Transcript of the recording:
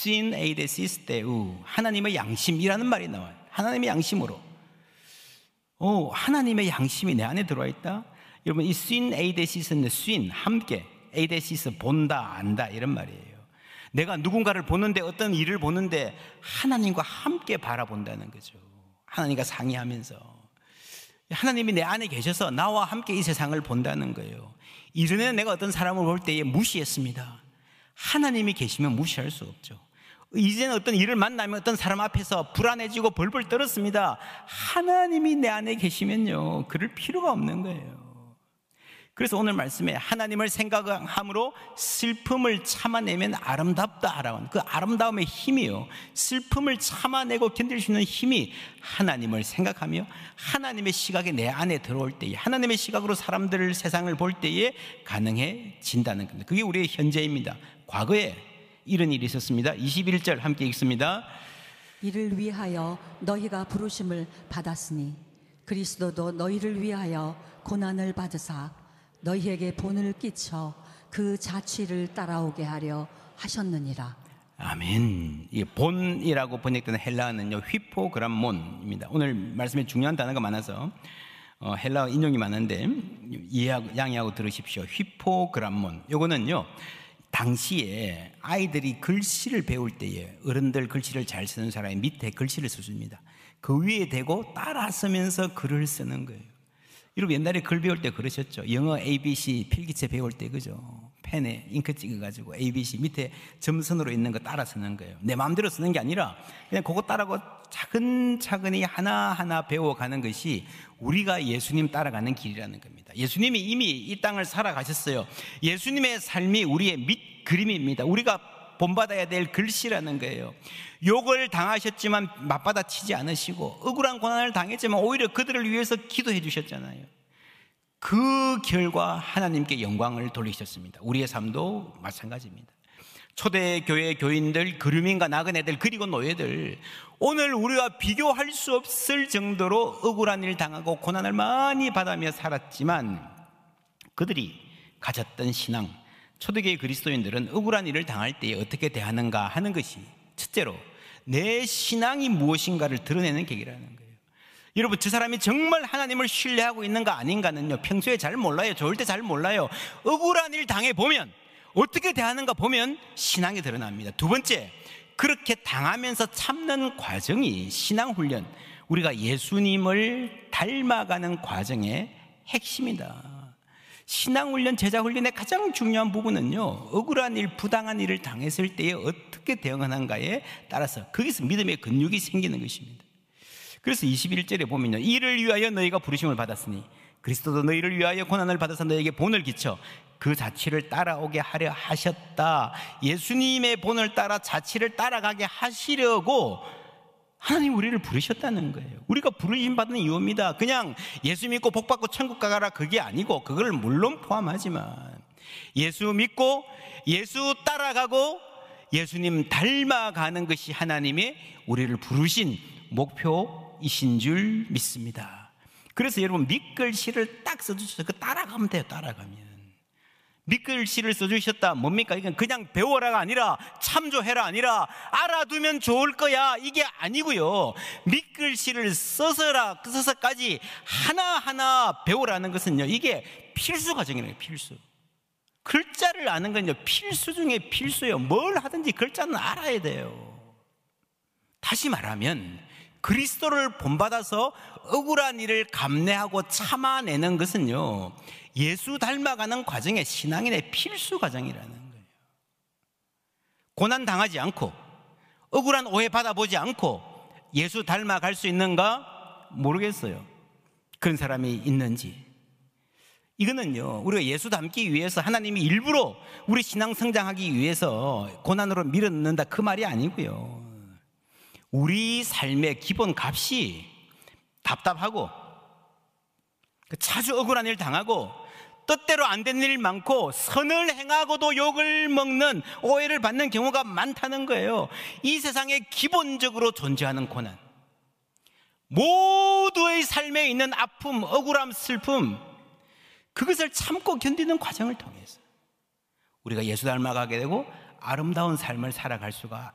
sin eidesis deu, 하나님의 양심이라는 말이 나와요. 하나님의 양심으로. 하나님의 양심이 내 안에 들어와 있다. 여러분, 이 sin eidesis는 sin, 함께, eidesis 본다, 안다 이런 말이에요. 내가 누군가를 보는데, 어떤 일을 보는데 하나님과 함께 바라본다는 거죠. 하나님과 상의하면서 하나님이 내 안에 계셔서 나와 함께 이 세상을 본다는 거예요. 이전에는 내가 어떤 사람을 볼 때에 무시했습니다. 하나님이 계시면 무시할 수 없죠. 이제는 어떤 일을 만나면 어떤 사람 앞에서 불안해지고 벌벌 떨었습니다. 하나님이 내 안에 계시면요, 그럴 필요가 없는 거예요. 그래서 오늘 말씀에 하나님을 생각함으로 슬픔을 참아내면 아름답다 하라는 그 아름다움의 힘이요, 슬픔을 참아내고 견딜 수 있는 힘이 하나님을 생각하며 하나님의 시각이 내 안에 들어올 때에, 하나님의 시각으로 사람들을, 세상을 볼 때에 가능해진다는 겁니다. 그게 우리의 현재입니다. 과거에 이런 일이 있었습니다. 21절 함께 읽습니다. 이를 위하여 너희가 부르심을 받았으니 그리스도도 너희를 위하여 고난을 받으사 너희에게 본을 끼쳐 그 자취를 따라오게 하려 하셨느니라. 아멘. 이 본이라고 번역되는 헬라어는요, 휘포그람몬입니다. 오늘 말씀에 중요한 단어가 많아서 헬라어 인용이 많은데 양해하고 들으십시오. 휘포그람몬. 요거는요, 당시에 아이들이 글씨를 배울 때에 어른들 글씨를 잘 쓰는 사람이 밑에 글씨를 써줍니다. 그 위에 대고 따라 쓰면서 글을 쓰는 거예요. 여러분, 옛날에 글 배울 때 그러셨죠? 영어 ABC 필기체 배울 때, 그죠? 펜에 잉크 찍어가지고 ABC 밑에 점선으로 있는 거 따라 쓰는 거예요. 내 마음대로 쓰는 게 아니라 그냥 그거 따라고 차근차근히 하나하나 배워가는 것이 우리가 예수님 따라가는 길이라는 겁니다. 예수님이 이미 이 땅을 살아가셨어요. 예수님의 삶이 우리의 밑그림입니다. 우리가 본받아야 될 글씨라는 거예요. 욕을 당하셨지만 맞받아치지 않으시고, 억울한 고난을 당했지만 오히려 그들을 위해서 기도해 주셨잖아요. 그 결과 하나님께 영광을 돌리셨습니다. 우리의 삶도 마찬가지입니다. 초대교회 교인들, 그루민과 나그네들, 그리고 노예들, 오늘 우리가 비교할 수 없을 정도로 억울한 일 당하고 고난을 많이 받으며 살았지만 그들이 가졌던 신앙, 초대교회 그리스도인들은 억울한 일을 당할 때에 어떻게 대하는가 하는 것이 첫째로 내 신앙이 무엇인가를 드러내는 계기라는 거예요. 여러분, 저 사람이 정말 하나님을 신뢰하고 있는가 아닌가는요, 평소에 잘 몰라요. 좋을 때 잘 몰라요. 억울한 일 당해보면, 어떻게 대하는가 보면 신앙이 드러납니다. 두 번째, 그렇게 당하면서 참는 과정이 신앙훈련, 우리가 예수님을 닮아가는 과정의 핵심이다. 신앙훈련, 제자훈련의 가장 중요한 부분은요, 억울한 일, 부당한 일을 당했을 때에 어떻게 대응하는가에 따라서 거기서 믿음의 근육이 생기는 것입니다. 그래서 21절에 보면요, 이를 위하여 너희가 부르심을 받았으니 그리스도도 너희를 위하여 고난을 받아서 너희에게 본을 끼쳐 그 자취를 따라오게 하려 하셨다. 예수님의 본을 따라 자취를 따라가게 하시려고 하나님 우리를 부르셨다는 거예요. 우리가 부르심 받는 이유입니다. 그냥 예수 믿고 복 받고 천국 가라 그게 아니고, 그걸 물론 포함하지만 예수 믿고 예수 따라가고 예수님 닮아가는 것이 하나님의 우리를 부르신 목표이신 줄 믿습니다. 그래서 여러분, 밑글씨를 딱 써주셔서 그 따라가면 돼요. 따라가면 밑글씨를 써주셨다. 뭡니까? 이건 그냥 배워라가 아니라 참조해라 아니라 알아두면 좋을 거야, 이게 아니고요. 밑글씨를 써서까지 하나하나 배우라는 것은요, 이게 필수 과정이에요. 필수. 글자를 아는 건요, 필수 중에 필수예요. 뭘 하든지 글자는 알아야 돼요. 다시 말하면 그리스도를 본받아서 억울한 일을 감내하고 참아내는 것은요, 예수 닮아가는 과정의 신앙인의 필수 과정이라는 거예요. 고난 당하지 않고 억울한 오해 받아보지 않고 예수 닮아갈 수 있는가 모르겠어요. 그런 사람이 있는지. 이거는요, 우리가 예수 닮기 위해서 하나님이 일부러 우리 신앙 성장하기 위해서 고난으로 밀어넣는다 그 말이 아니고요, 우리 삶의 기본 값이 답답하고 자주 억울한 일 당하고 뜻대로 안 된 일 많고 선을 행하고도 욕을 먹는, 오해를 받는 경우가 많다는 거예요. 이 세상에 기본적으로 존재하는 고난, 모두의 삶에 있는 아픔, 억울함, 슬픔, 그것을 참고 견디는 과정을 통해서 우리가 예수 닮아가게 되고 아름다운 삶을 살아갈 수가